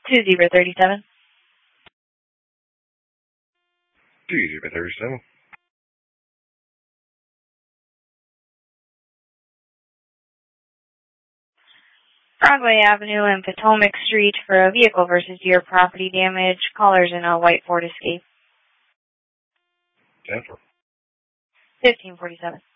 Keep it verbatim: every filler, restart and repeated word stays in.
two zero three seven. two zero three seven. Broadway Avenue and Potomac Street for a vehicle versus deer property damage. Callers in a white Ford Escape. Denver. fifteen forty-seven.